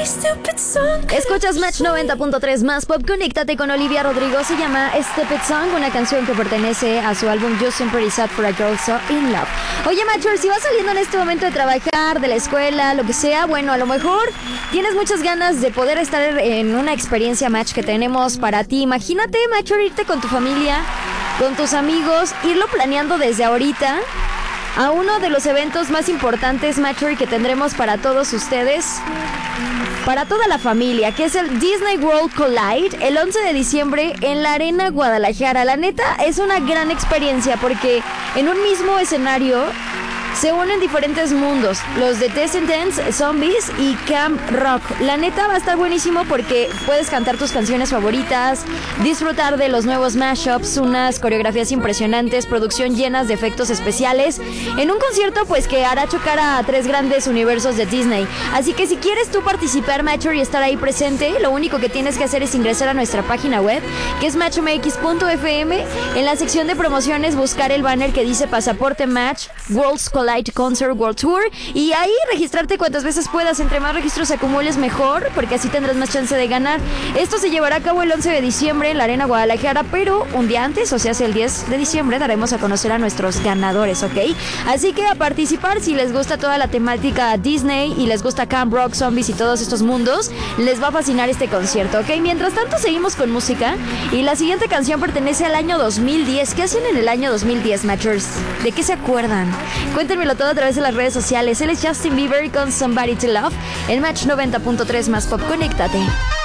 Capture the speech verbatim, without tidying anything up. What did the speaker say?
Escuchas Match noventa punto tres más pop. Conéctate con Olivia Rodrigo. Se llama Stupid Song, una canción que pertenece a su álbum Just Pretty Sad for a Girl So In Love. Oye, Matcher, si vas saliendo en este momento de trabajar, de la escuela, lo que sea, bueno, a lo mejor tienes muchas ganas de poder estar en una experiencia Match que tenemos para ti. Imagínate, Matcher, irte con tu familia, con tus amigos, irlo planeando desde ahorita a uno de los eventos más importantes, Matcher, que tendremos para todos ustedes, para toda la familia, que es el Disney World Collide, el once de diciembre en la Arena Guadalajara. La neta, es una gran experiencia porque en un mismo escenario se unen diferentes mundos, los de Descendants, Zombies y Camp Rock. La neta va a estar buenísimo porque puedes cantar tus canciones favoritas, disfrutar de los nuevos mashups, unas coreografías impresionantes, producción llenas de efectos especiales, en un concierto pues que hará chocar a tres grandes universos de Disney. Así que si quieres tú participar, Matcher, y estar ahí presente, lo único que tienes que hacer es ingresar a nuestra página web, que es match m x punto f m. En la sección de promociones buscar el banner que dice Pasaporte Match World's Collide Concert World Tour y ahí registrarte cuantas veces puedas. Entre más registros acumules mejor, porque así tendrás más chance de ganar. Esto se llevará a cabo el once de diciembre en la Arena Guadalajara, pero un día antes, o sea, el diez de diciembre, daremos a conocer a nuestros ganadores, ¿ok? Así que a participar. Si les gusta toda la temática Disney y les gusta Camp Rock, Zombies y todos estos mundos, les va a fascinar este concierto, ¿ok? Mientras tanto, seguimos con música y la siguiente canción pertenece al año dos mil diez. ¿Qué hacían en el año dos mil diez, Matchers? ¿De qué se acuerdan? Cuéntenmelo todo a través de las redes sociales. Él es Justin Bieber con Somebody to Love en Match noventa punto tres más pop. Conéctate.